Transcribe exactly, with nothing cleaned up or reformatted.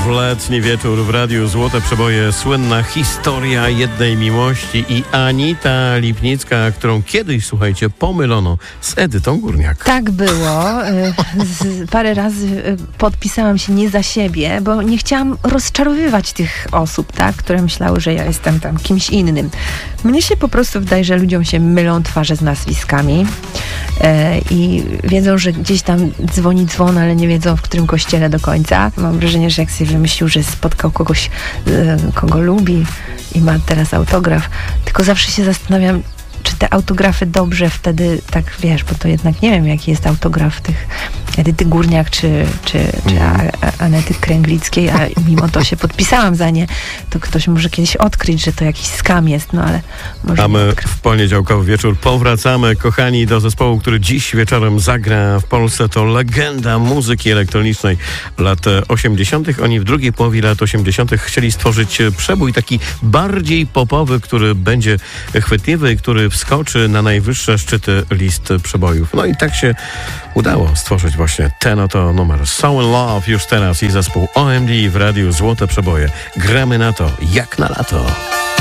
w letni wieczór w Radiu Złote Przeboje słynna historia jednej miłości i Anita Lipnicka, którą kiedyś, słuchajcie, pomylono z Edytą Górniak. Tak było. Z, parę razy podpisałam się nie za siebie, bo nie chciałam rozczarowywać tych osób, tak, które myślały, że ja jestem tam kimś innym. Mnie się po prostu wydaje, że ludziom się mylą twarze z nazwiskami e, i wiedzą, że gdzieś tam dzwoni dzwon, ale nie wiedzą, w którym kościele do końca. Mam wrażenie, że jak sobie wymyślił, że spotkał kogoś, e, kogo lubi i ma teraz autograf, tylko zawsze się zastanawiam, czy te autografy dobrze wtedy, tak wiesz, bo to jednak nie wiem, jaki jest autograf tych Edyty Górniak, czy, czy, czy A- A- Anety Kręglickiej, a mimo to się podpisałam za nie, to ktoś może kiedyś odkryć, że to jakiś skam jest, no ale może A my nie odkryć. w poniedziałkowy wieczór powracamy, kochani, do zespołu, który dziś wieczorem zagra w Polsce. To legenda muzyki elektronicznej lat osiemdziesiątych. Oni w drugiej połowie lat osiemdziesiątych chcieli stworzyć przebój taki bardziej popowy, który będzie chwytliwy i który wskoczy na najwyższe szczyty list przebojów. No i tak się udało stworzyć właśnie ten oto numer. So in Love już teraz i zespół O M D w Radiu Złote Przeboje. Gramy na to jak na lato.